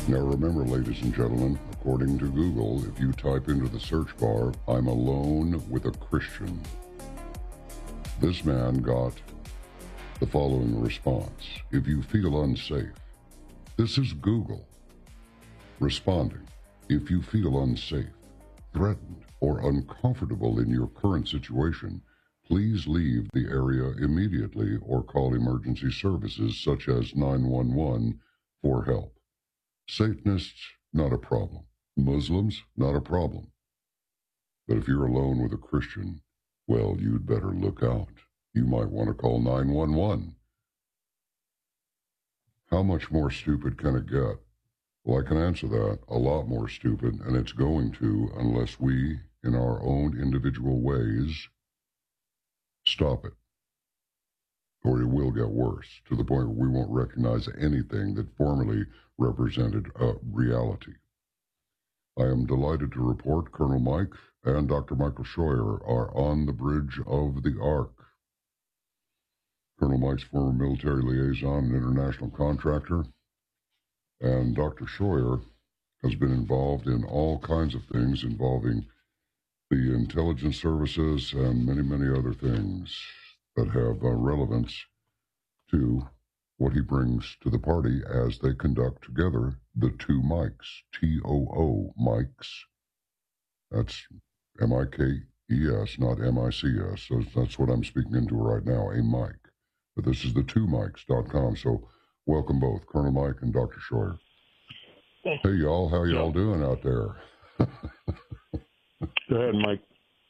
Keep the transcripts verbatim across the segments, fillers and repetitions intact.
Now remember, ladies and gentlemen, according to Google, if you type into the search bar, "I'm alone with a Christian," this man got the following response: "If you feel unsafe," this is Google responding, "if you feel unsafe, threatened, or uncomfortable in your current situation, please leave the area immediately or call emergency services such as nine one one for help. Satanists, not a problem. Muslims, not a problem. But if you're alone with a Christian, well, you'd better look out. You might want to call nine one one. How much more stupid can it get? Well, I can answer that. A lot more stupid, and it's going to, unless we, in our own individual ways, stop it. Or it will get worse, to the point where we won't recognize anything that formerly represented a reality. I am delighted to report Colonel Mike and Doctor Michael Scheuer are on the bridge of the Ark. Colonel Mike's former military liaison and international contractor, and Doctor Scheuer has been involved in all kinds of things involving the intelligence services and many, many other things that have uh, relevance to what he brings to the party as they conduct together the two Mikes, T O O Mikes. That's M I K E S, not M I C S. So that's what I'm speaking into right now, a mic. But this is the two mics dot com. So welcome both, Colonel Mike and Doctor Scheuer. Hey, y'all. How y'all doing out there? Go ahead, Mike.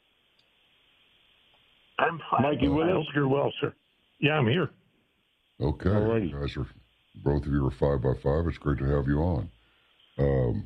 I'm fine. Mike, you with I us? hope you're well, sir. Yeah, I'm here. Okay. Alrighty. You guys are, both of you are five by five. It's great to have you on. Um,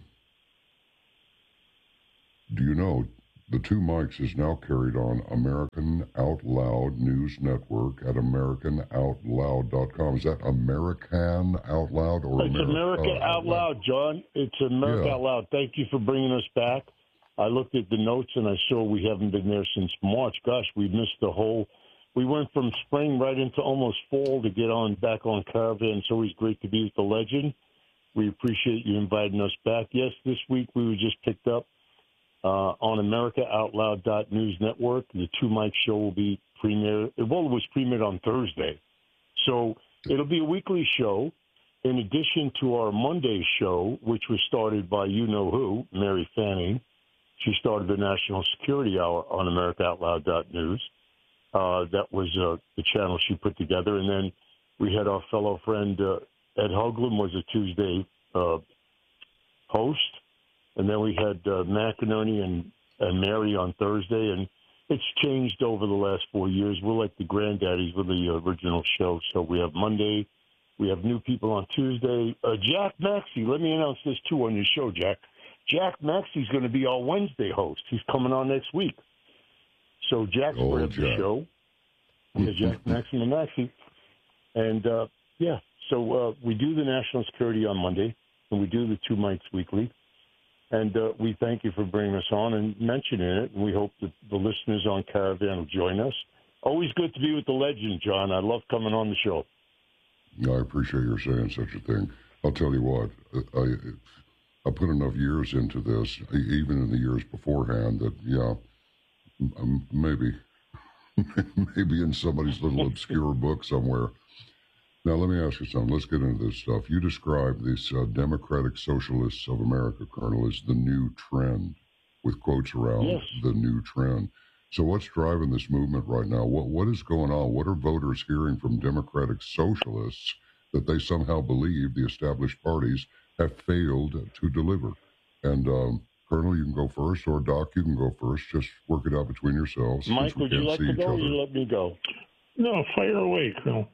do you know the two mics is now carried on American Out Loud News Network at American Out Loud dot com. Is that American Out Loud or It's Ameri- America uh, Out Loud, John. It's America Yeah. Out Loud. Thank you for bringing us back. I looked at the notes and I saw we haven't been there since March. Gosh, we missed the whole. We went from spring right into almost fall to get on back on Caravan. It's always great to be with the legend. We appreciate you inviting us back. Yes, this week we were just picked up uh, on America Out Loud dot News Network. The Two Mike Show will be premiered. Well, it was premiered on Thursday. So it'll be a weekly show. In addition to our Monday show, which was started by you-know-who, Mary Fanning. She started the National Security Hour on America Out Loud dot News. Uh, that was uh, the channel she put together. And then we had our fellow friend uh, Ed Hoagland was a Tuesday uh, host. And then we had uh, McInerney and, and Mary on Thursday. And it's changed over the last four years. We're like the granddaddies with the original show. So we have Monday. We have new people on Tuesday. Uh, Jack Maxey, let me announce this too on your show, Jack. Jack Maxey's going to be our Wednesday host. He's coming on next week. So Jack's Oh, grabbed the Jack. show. Yeah, Jack Maxey and Maxey. And, uh, yeah, so uh, we do the national security on Monday, and we do the two mics weekly. And uh, we thank you for bringing us on and mentioning it. And we hope that the listeners on Caravan will join us. Always good to be with the legend, John. I love coming on the show. I appreciate your saying such a thing. I'll tell you what, I I put enough years into this, even in the years beforehand, that, yeah, um, maybe, maybe in somebody's little obscure book somewhere. Now, let me ask you something. Let's get into this stuff. You describe this uh, Democratic Socialists of America, Colonel, as the new trend, with quotes around Yes. the new trend. So what's driving this movement right now? What What is going on? What are voters hearing from Democratic Socialists that they somehow believe the established parties have failed to deliver? And, um, Colonel, you can go first, or Doc, you can go first. Just work it out between yourselves. Mike, since we would you can't like see to each go or other. you let me go? No, fire away, Colonel.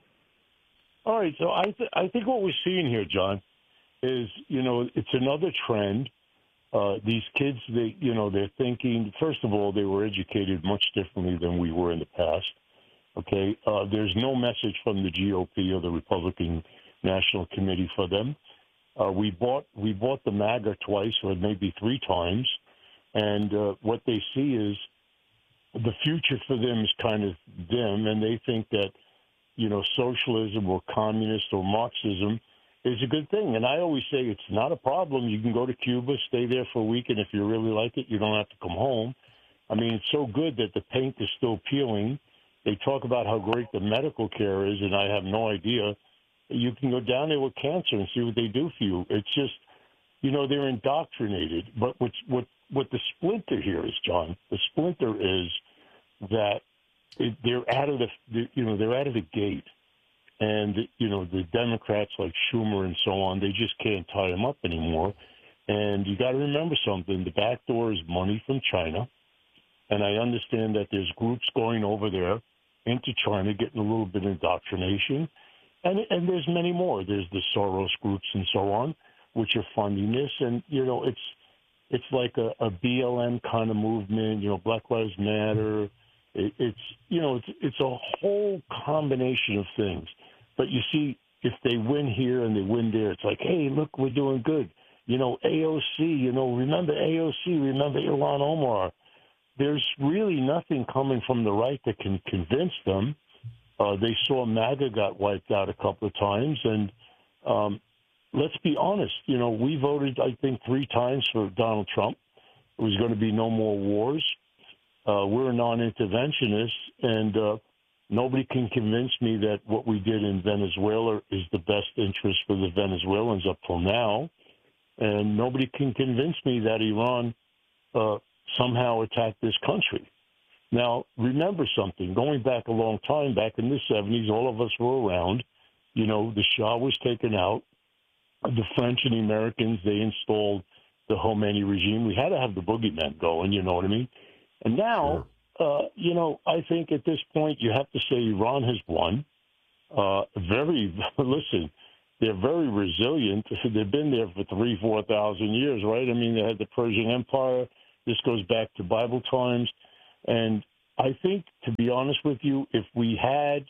All right, so I, th- I think what we're seeing here, John, is, you know, it's another trend. Uh, these kids, they, you know, they're thinking, first of all, they were educated much differently than we were in the past. Okay, uh, there's no message from the G O P or the Republican National Committee for them. Uh, we bought we bought the MAGA twice, or maybe three times, and uh, what they see is the future for them is kind of dim, and they think that, you know, socialism or communist or Marxism is a good thing. And I always say it's not a problem. You can go to Cuba, stay there for a week, and if you really like it, you don't have to come home. I mean, it's so good that the paint is still peeling. They talk about how great the medical care is, and I have no idea. You can go down there with cancer and see what they do for you. It's just, you know, they're indoctrinated. But what what what the splinter here is, John, the splinter is that it, they're out of the, you know, they're out of the gate. And, you know, the Democrats like Schumer and so on, they just can't tie them up anymore. And you got to remember something. The back door is money from China. And I understand that there's groups going over there into China, getting a little bit of indoctrination. And, and there's many more. There's the Soros groups and so on, which are funding this. And, you know, it's it's like a, a B L M kind of movement, you know, Black Lives Matter. It, it's, you know, it's, it's a whole combination of things. But you see, if they win here and they win there, it's like, hey, look, we're doing good. You know, A O C, you know, remember A O C, remember Ilhan Omar. There's really nothing coming from the right that can convince them. Uh, they saw MAGA got wiped out a couple of times. And um, let's be honest, you know, we voted, I think, three times for Donald Trump. It was going to be no more wars. Uh, we're a non-interventionist, and uh, nobody can convince me that what we did in Venezuela is the best interest for the Venezuelans up till now. And nobody can convince me that Iran uh, somehow attacked this country. Now, remember something. Going back a long time, back in the seventies, all of us were around. You know, the Shah was taken out. The French and the Americans, they installed the Khomeini regime. We had to have the boogeyman going, you know what I mean? And now, sure. uh, you know, I think at this point you have to say Iran has won. Uh, very, listen, they're very resilient. They've been there for three, four thousand years, right? I mean, they had the Persian Empire. This goes back to Bible times. And I think, to be honest with you, if we had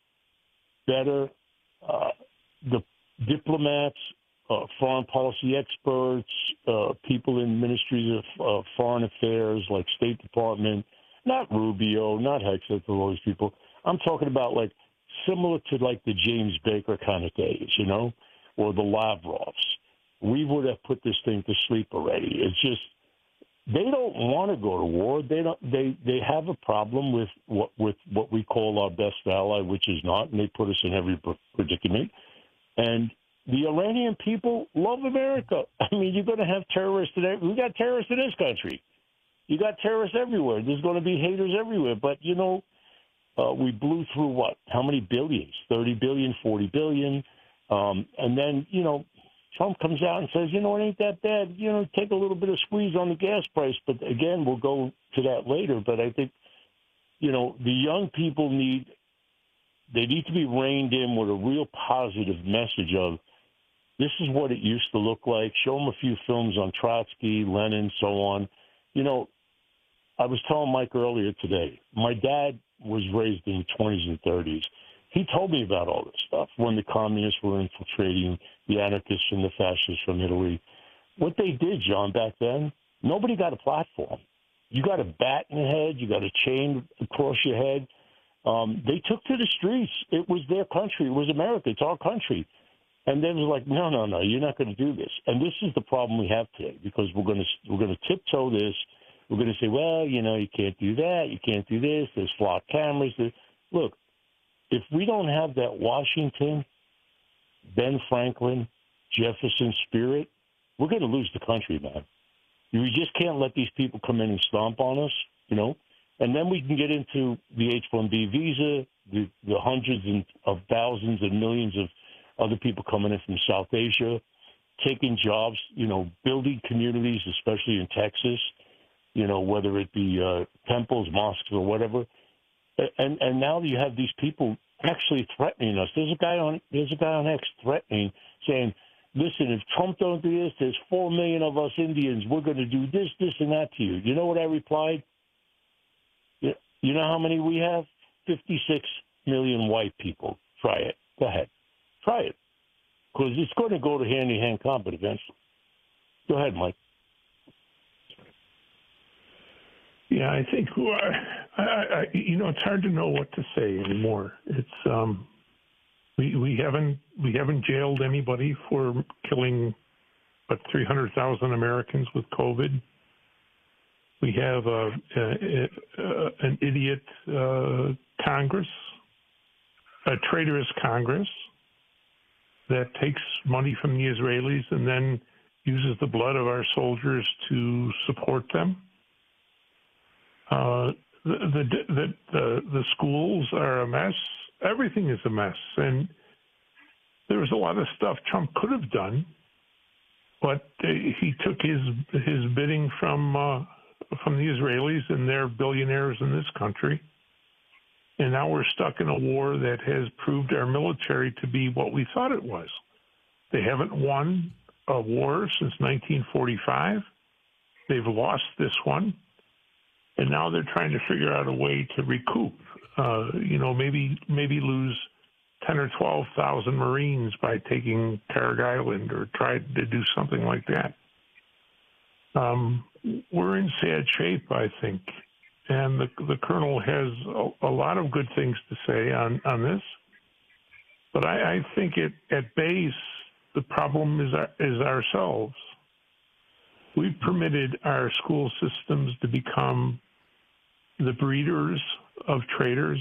better uh, the diplomats, uh, foreign policy experts, uh, people in ministries of uh, foreign affairs like State Department, not Rubio, not Hegseth, all these people. I'm talking about like similar to like the James Baker kind of days, you know, or the Lavrovs. We would have put this thing to sleep already. It's just they don't want to go to war. They don't. They they have a problem with what with what we call our best ally, which is not, and they put us in every predicament. And the Iranian people love America. I mean, you're going to have terrorists in every, we got terrorists in this country. You got terrorists everywhere. There's going to be haters everywhere. But you know, uh, we blew through what? How many billions? Thirty billion, forty billion, um, and then you know. Trump comes out and says, you know, it ain't that bad. You know, take a little bit of squeeze on the gas price. But, again, we'll go to that later. But I think, you know, the young people need – they need to be reined in with a real positive message of this is what it used to look like. Show them a few films on Trotsky, Lenin, so on. You know, I was telling Mike earlier today, my dad was raised in the twenties and thirties. He told me about all this stuff when the communists were infiltrating the anarchists and the fascists from Italy. What they did, John, back then, nobody got a platform. You got a bat in the head. You got a chain across your head. Um, they took to the streets. It was their country. It was America. It's our country. And then it was like, no, no, no, you're not going to do this. And this is the problem we have today because we're going to we're going to tiptoe this. We're going to say, well, you know, you can't do that. You can't do this. There's flock cameras. There's... Look. If we don't have that Washington, Ben Franklin, Jefferson spirit, we're going to lose the country, man. We just can't let these people come in and stomp on us, you know. And then we can get into the H one B visa, the, the hundreds and, of thousands and millions of other people coming in from South Asia, taking jobs, you know, building communities, especially in Texas, you know, whether it be uh, temples, mosques, or whatever. And and now you have these people actually threatening us. There's a guy on there's a guy on X threatening, saying, "Listen, if Trump don't do this, there's four million of us Indians. We're going to do this, this, and that to you." You know what I replied? You, you know how many we have? fifty-six million white people. Try it. Go ahead. Try it. Because it's going to go to hand-in-hand combat eventually. Go ahead, Mike. Yeah, I think, I, I, you know, it's hard to know what to say anymore. It's, um, We we haven't we haven't jailed anybody for killing, but three hundred thousand Americans with COVID. We have a, a, a an idiot uh, Congress, a traitorous Congress that takes money from the Israelis and then uses the blood of our soldiers to support them. Uh, the, the, the, the, the schools are a mess. Everything is a mess. And there was a lot of stuff Trump could have done, but he took his his bidding from uh, from the Israelis, and they're billionaires in this country. And now we're stuck in a war that has proved our military to be what we thought it was. They haven't won a war since nineteen forty-five. They've lost this one. And now they're trying to figure out a way to recoup, uh, you know, maybe maybe lose ten or twelve thousand Marines by taking Carrick Island, or try to do something like that. Um, we're in sad shape, I think. And the, the colonel has a, a lot of good things to say on, on this. But I, I think it, at base, the problem is, our, is ourselves. We've permitted our school systems to become the breeders of traitors.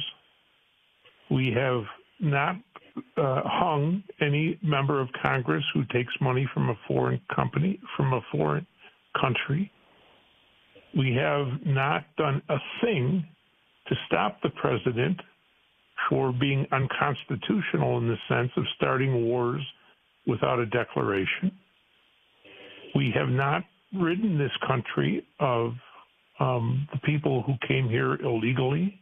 We have not uh, hung any member of Congress who takes money from a foreign company, from a foreign country. We have not done a thing to stop the president for being unconstitutional in the sense of starting wars without a declaration. We have not ridden this country of um, the people who came here illegally.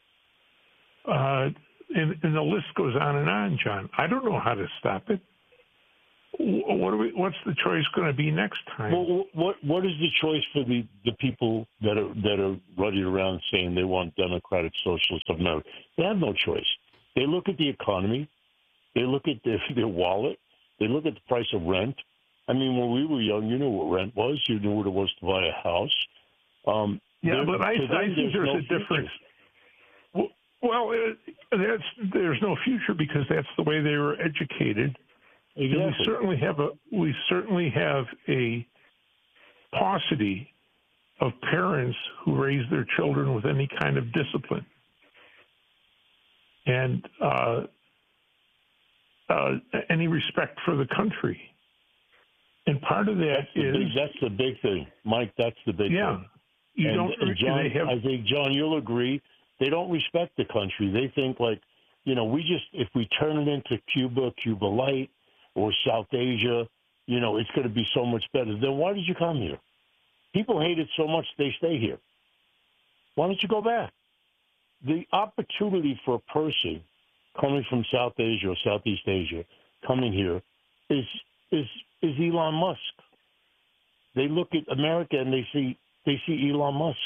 Uh, and, and the list goes on and on, John. I don't know how to stop it. What are we, what's the choice going to be next time? Well, what what is the choice for the, the people that are that are running around saying they want democratic socialist of America? They have no choice. They look at the economy, they look at their, their wallet, they look at the price of rent. I mean, when we were young, you knew what rent was. You knew what it was to buy a house. Um, yeah, but I, I think there's, there's no a future. difference. Well, well it, that's there's no future because that's the way they were educated. Exactly. And we certainly have a we certainly have a paucity of parents who raise their children with any kind of discipline, and uh, uh, any respect for the country. And part of that that's is the big, that's the big thing, Mike. That's the big yeah, thing. You and, don't. And John, they have, I think John, you'll agree. They don't respect the country. They think like, you know, we just if we turn it into Cuba, Cuba Light, or South Asia, you know, it's going to be so much better. Then why did you come here? People hate it so much they stay here. Why don't you go back? The opportunity for a person coming from South Asia or Southeast Asia coming here is is is Elon Musk. They look at America and they see they see Elon Musk.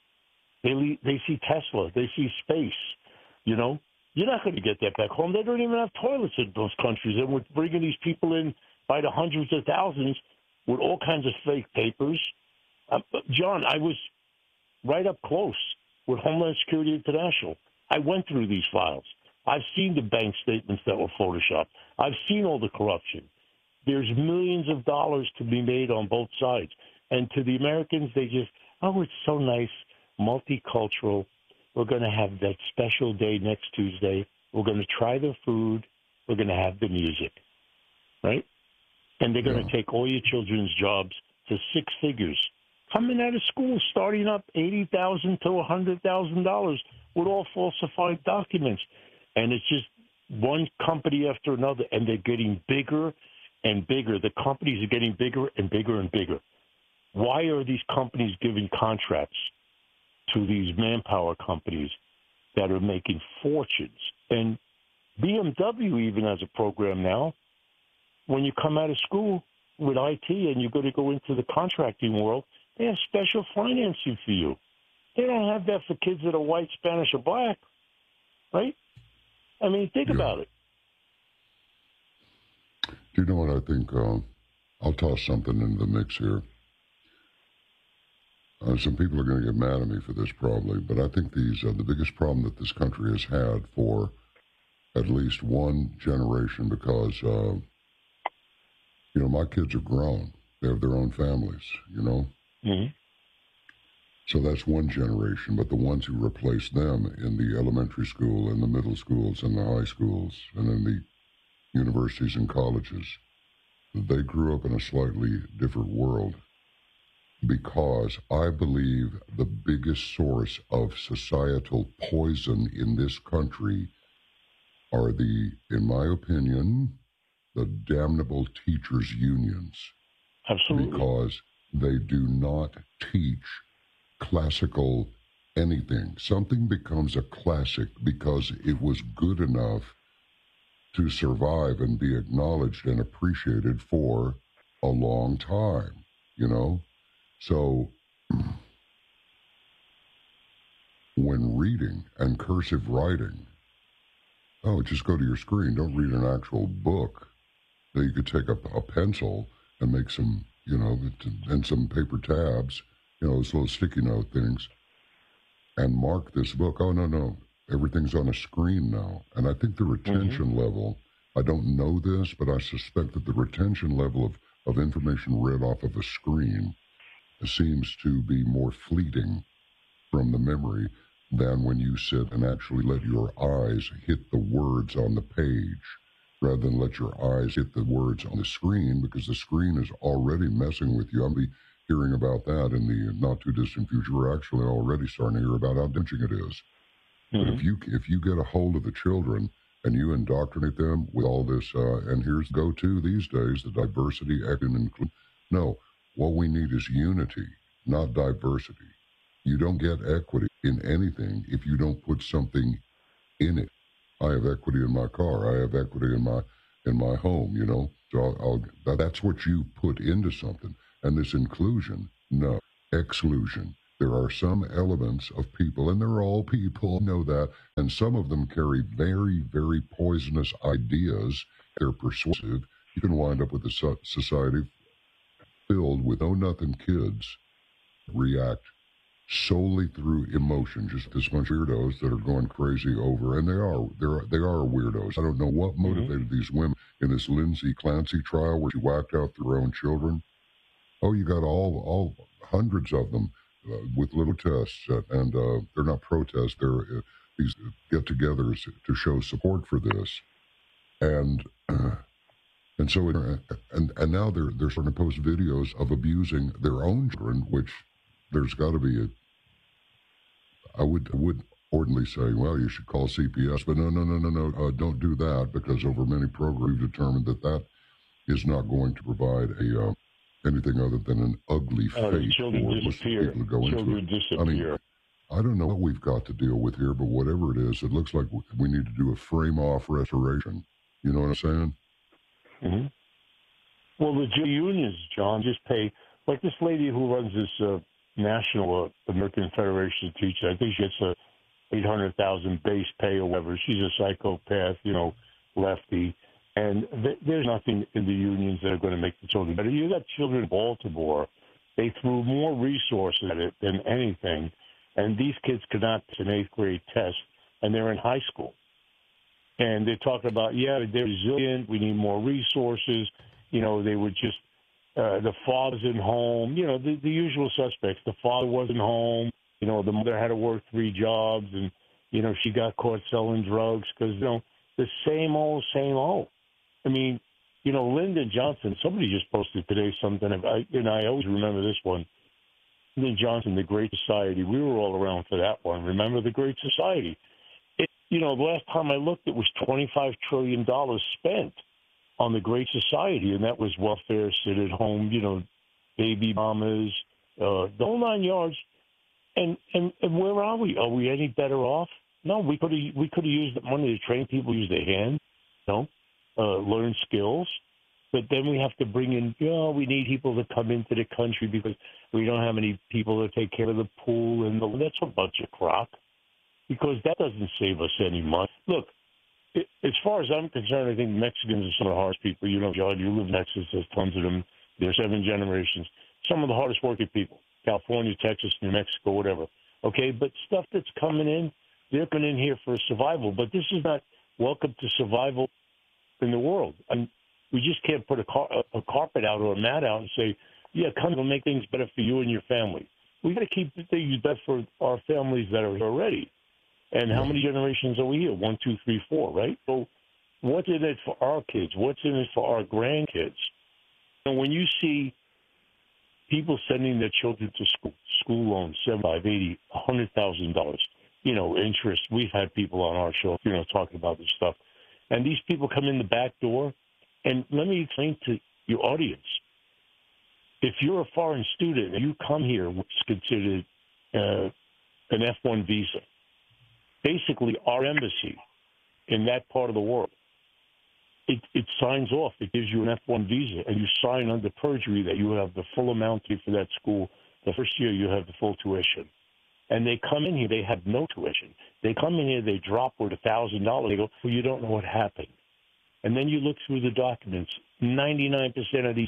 They they see Tesla. They see space. You know. You're not going to get that back home. They don't even have toilets in those countries. And we're bringing these people in by the hundreds of thousands with all kinds of fake papers. Uh, John, I was right up close with Homeland Security International. I went through these files. I've seen the bank statements that were photoshopped. I've seen all the corruption. There's millions of dollars to be made on both sides. And to the Americans, they just, oh, it's so nice, multicultural. We're going to have that special day next Tuesday. We're going to try the food. We're going to have the music, right? And they're going yeah. to take all your children's jobs to six figures. Coming out of school, starting up eighty thousand dollars to one hundred thousand dollars with all falsified documents. And it's just one company after another, and they're getting bigger and bigger. The companies are getting bigger and bigger and bigger. Why are these companies giving contracts to these manpower companies that are making fortunes? And B M W even has a program now. When you come out of school with I T and you're going to go into the contracting world, they have special financing for you. They don't have that for kids that are white, Spanish, or black, right? I mean, think yeah. about it. Do you know what I think? Uh, I'll toss something into the mix here. Uh, some people are going to get mad at me for this probably, but I think these uh, the biggest problem that this country has had for at least one generation because, uh, you know, my kids are grown. They have their own families, you know. Mm-hmm. So that's one generation, but the ones who replaced them in the elementary school and the middle schools and the high schools and in the universities and colleges, they grew up in a slightly different world because I believe the biggest source of societal poison in this country are the, in my opinion, the damnable teachers' unions. Absolutely. Because they do not teach classical anything. Something becomes a classic because it was good enough to survive and be acknowledged and appreciated for a long time, you know? So when reading and cursive writing, oh, just go to your screen. Don't read an actual book. Now you could take a, a pencil and make some, you know, and some paper tabs, you know, those little sticky note things, and mark this book. Oh, no, no. Everything's on a screen now. And I think the retention mm-hmm. level, I don't know this, but I suspect that the retention level of, of information read off of a screen seems to be more fleeting from the memory than when you sit and actually let your eyes hit the words on the page rather than let your eyes hit the words on the screen, because the screen is already messing with you. I'll be hearing about that in the not-too-distant future. We're actually already starting to hear about how damaging it is. Mm-hmm. But if you if you get a hold of the children and you indoctrinate them with all this, uh, and here's the go-to these days, the diversity, equity, and inclusion. No, what we need is unity, not diversity. You don't get equity in anything if you don't put something in it. I have equity in my car. I have equity in my in my home, you know. So I'll, I'll, that, that's what you put into something. And this inclusion, no, exclusion. There are some elements of people, and they're all people, know that, and some of them carry very, very poisonous ideas. They're persuasive. You can wind up with a so- society filled with know-nothing kids react solely through emotion, just this bunch of weirdos that are going crazy over, and they are, they're, they are weirdos. I don't know what motivated mm-hmm. these women in this Lindsay Clancy trial where she whacked out their own children. Oh, you got all, all hundreds of them uh, with little tests, uh, and uh, they're not protests, they're uh, these get-togethers to show support for this. And uh, and so, it, and and now they're, they're starting to post videos of abusing their own children, which there's got to be a, I would I would ordinarily say, well, you should call C P S, but no, no, no, no, no, uh, don't do that, because over many programs we've determined that that is not going to provide a uh, anything other than an ugly fate uh, children for disappear. people to go children into it. Disappear. I mean, I don't know what we've got to deal with here, but whatever it is, it looks like we need to do a frame-off restoration. You know what I'm saying? Mm-hmm. Well, the unions, John, just pay, like this lady who runs this uh, National uh, American Federation of Teachers. I think she gets a eight hundred thousand base pay or whatever. She's a psychopath, you know, lefty. And th- there's nothing in the unions that are going to make the children better. You got children in Baltimore. They threw more resources at it than anything. And these kids could not pass an eighth grade test, and they're in high school. And they're talking about, yeah, they're resilient. We need more resources. You know, they would just, uh, the father's in home. You know, the, the usual suspects. The father wasn't home. You know, the mother had to work three jobs, and, you know, she got caught selling drugs because, you know, the same old, same old. I mean, you know, Lyndon Johnson, somebody just posted today something, I, and I always remember this one. Lyndon Johnson, The Great Society. We were all around for that one. Remember The Great Society? It, you know, the last time I looked, it was twenty-five trillion dollars spent on the Great Society, and that was welfare, sit at home, you know, baby mamas, uh, the whole nine yards. And, and and where are we? Are we any better off? No, we could have we could have used the money to train people to use their hands, you know, uh, learn skills. But then we have to bring in, you know, we need people to come into the country because we don't have any people to take care of the pool, and the, that's a bunch of crock, because that doesn't save us any money. Look, it, as far as I'm concerned, I think Mexicans are some of the hardest people. You know, John, you live in Texas, there's tons of them. There's seven generations. Some of the hardest working people, California, Texas, New Mexico, whatever. Okay, but stuff that's coming in, they're coming in here for survival. But this is not welcome to survival in the world. And we just can't put a, car, a carpet out or a mat out and say, yeah, come and make things better for you and your family. We got to keep the things better for our families that are here already. And how many generations are we here? One, two, three, four, right? So what's in it for our kids? What's in it for our grandkids? And when you see people sending their children to school, school loans, seventy-five, eighty, one hundred thousand dollars, you know, interest. We've had people on our show, you know, talking about this stuff. And these people come in the back door. And let me explain to your audience. If you're a foreign student and you come here, what's considered uh, an F one visa, basically our embassy in that part of the world, it, it signs off. It gives you an F one visa, and you sign under perjury that you have the full amount due for that school. The first year you have the full tuition. And they come in here, they have no tuition. They come in here, they drop with one thousand dollars. They go, well, you don't know what happened. And then you look through the documents. ninety-nine percent of these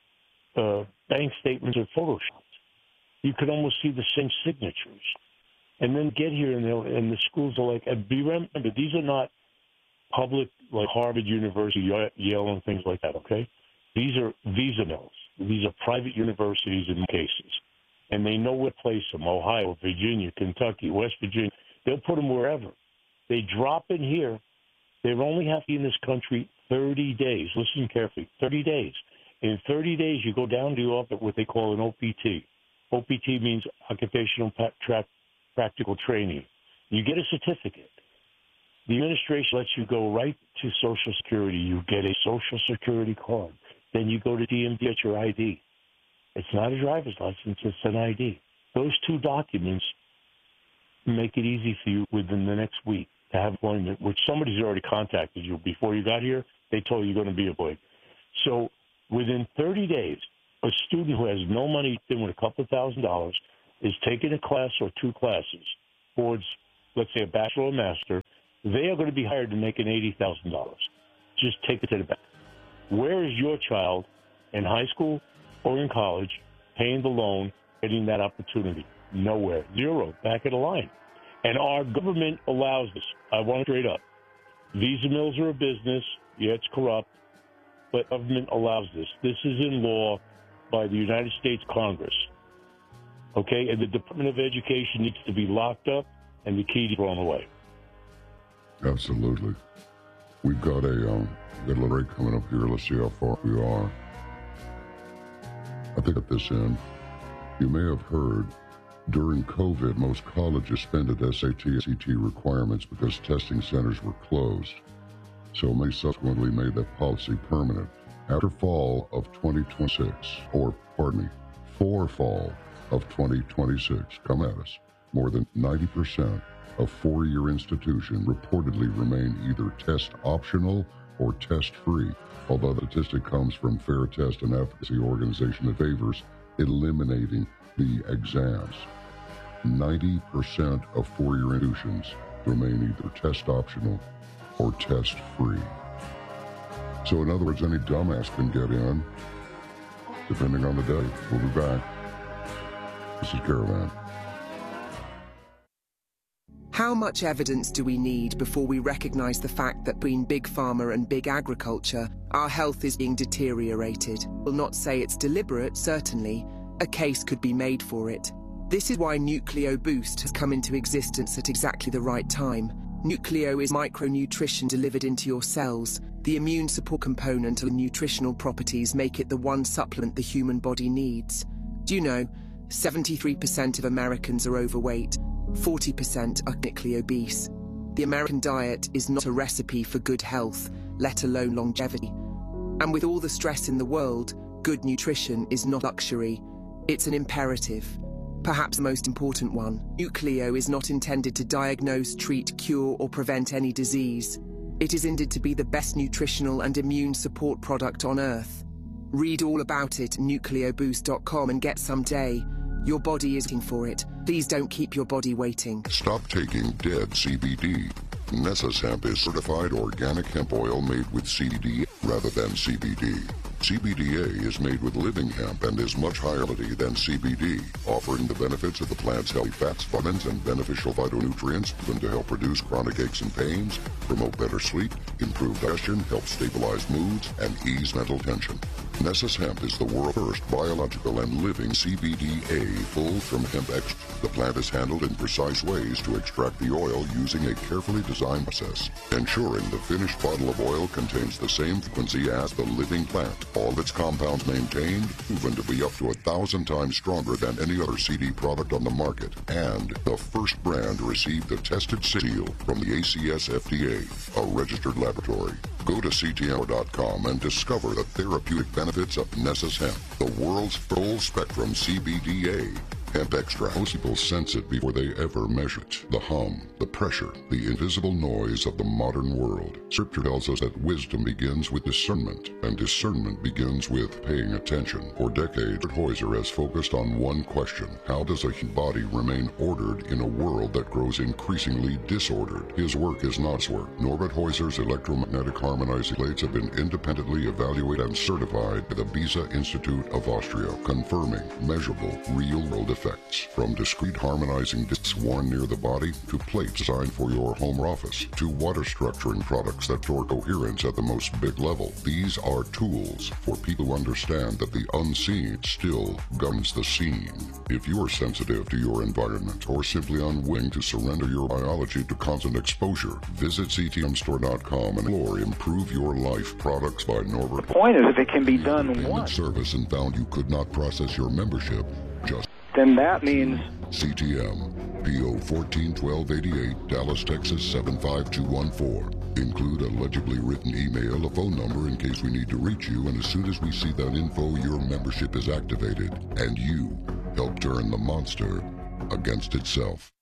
uh, bank statements are photoshopped. You could almost see the same signatures. And then get here, and, and the schools are like, and be remember, these are not public, like Harvard University, Yale, and things like that, okay? These are visa mills. These are private universities in cases. And they know where to place them, Ohio, Virginia, Kentucky, West Virginia. They'll put them wherever. They drop in here. They only have to be in this country thirty days. Listen carefully, thirty days. In thirty days, you go down to your office, what they call an O P T. O P T means Occupational Tra- Practical Training. You get a certificate. The administration lets you go right to Social Security. You get a Social Security card. Then you go to D M V, get your I D. It's not a driver's license, it's an I D. Those two documents make it easy for you within the next week to have employment, which somebody's already contacted you. Before you got here, they told you you're going to be employed. So within thirty days, a student who has no money, in with a couple of thousand dollars, is taking a class or two classes towards, let's say, a bachelor or master. They are going to be hired to make an eighty thousand dollars. Just take it to the bank. Where is your child in high school or in college paying the loan, getting that opportunity? Nowhere. Zero. Back of the line. And our government allows this. I want it straight up. Visa mills are a business. Yeah, it's corrupt. But government allows this. This is in law by the United States Congress. Okay? And the Department of Education needs to be locked up and the key thrown away. Absolutely. We've got a, um, we've got a little break coming up here. Let's see how far we are. I think at this end, you may have heard during COVID, most colleges suspended S A T and C T requirements because testing centers were closed. So many subsequently made that policy permanent. After fall of twenty twenty-six, or pardon me, for fall of twenty twenty-six, come at us, more than ninety percent of four-year institutions reportedly remain either test optional or test free, although the statistic comes from Fair Test, an advocacy organization that favors eliminating the exams. ninety percent of four-year institutions remain either test optional or test free. So in other words, any dumbass can get in, depending on the day. We'll be back. This is Caravan. How much evidence do we need before we recognize the fact that between Big Pharma and Big Agriculture, our health is being deteriorated? We'll not say it's deliberate, certainly. A case could be made for it. This is why Nucleo Boost has come into existence at exactly the right time. Nucleo is micronutrition delivered into your cells. The immune support component and nutritional properties make it the one supplement the human body needs. Do you know, seventy-three percent of Americans are overweight, forty percent are chronically obese. The American diet is not a recipe for good health, let alone longevity. And with all the stress in the world, good nutrition is not luxury, it's an imperative. Perhaps the most important one. Nucleo is not intended to diagnose, treat, cure, or prevent any disease. It is intended to be the best nutritional and immune support product on Earth. Read all about it at nucleo boost dot com and get some today. Your body is waiting for it. Please don't keep your body waiting. Stop taking dead C B D. Nessas Hemp is certified organic hemp oil made with C B D rather than C B D. C B D A is made with living hemp and is much higher quality than C B D, offering the benefits of the plant's healthy fats, vitamins, and beneficial phytonutrients proven to help reduce chronic aches and pains, promote better sleep, improve digestion, help stabilize moods, and ease mental tension. Nessus Hemp is the world's first biological and living C B D A pulled from hemp extract. The plant is handled in precise ways to extract the oil using a carefully designed process, ensuring the finished bottle of oil contains the same frequency as the living plant. All of its compounds maintained, proven to be up to a thousand times stronger than any other C D product on the market, and the first brand to receive the tested seal from the A C S F D A, a registered laboratory. Go to C T M dot com and discover the therapeutic benefits of Nessus Hemp, the world's full spectrum C B D A. Hemp extract. Most people sense it before they ever measure it. The hum, the pressure, the invisible noise of the modern world. Scripture tells us that wisdom begins with discernment, and discernment begins with paying attention. For decades, Heuser has focused on one question: how does a human body remain ordered in a world that grows increasingly disordered? His work is not his work. Norbert Heuser's electromagnetic harmonizing plates have been independently evaluated and certified by the Beza Institute of Austria, confirming measurable, real-world effects. From discrete harmonizing discs worn near the body, to plates designed for your home or office, to water structuring products that store coherence at the most big level. These are tools for people who understand that the unseen still governs the scene. If you are sensitive to your environment or simply unwilling to surrender your biology to constant exposure, visit C T M store dot com and explore Improve Your Life products by Norbert. The point is, if it can be done once, service and found you could not process your membership, just then that means C T M, P O fourteen twelve eighty-eight, Dallas, Texas seven five two one four. Include a legibly written email, a phone number in case we need to reach you, and as soon as we see that info, your membership is activated, and you help turn the monster against itself.